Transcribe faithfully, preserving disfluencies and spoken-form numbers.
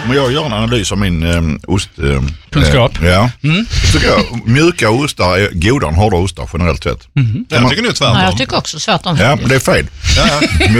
om jag gör en analys av min eh, ost... Eh, Kunskap. Eh, ja. Mm. Tycker jag, mjuka ostar är godare än hårda ostar generellt sett. Mm. Jag tycker nu tvärtom. Ja, jag tycker också tvärtom. Ja, men det är fel. Ja, ja.